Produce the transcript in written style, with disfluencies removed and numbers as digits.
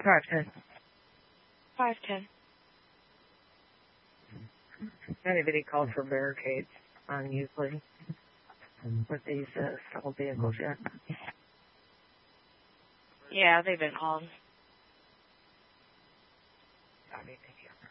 510. 510. Anybody called for barricades on Euclid with these stalled vehicles yet? Yeah, they've been called. Copy, thank you.